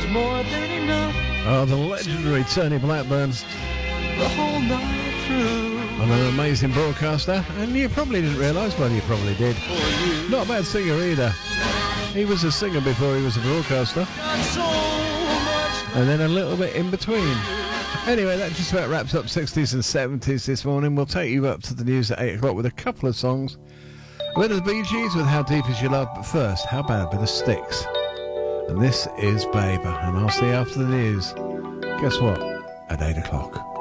more than enough. Oh, the legendary Tony Blackburn. The whole night through. I'm an amazing broadcaster, and you probably didn't realise, well, you probably did. Not a bad singer either. He was a singer before he was a broadcaster. Got so much. And then a little bit in between. Anyway, that just about wraps up 60s and 70s this morning. We'll take you up to the news at 8 o'clock with a couple of songs. A bit of the Bee Gees with How Deep Is Your Love, but first, how about a bit of Styx? And this is Babe, and I'll see you after the news. Guess what? At 8 o'clock.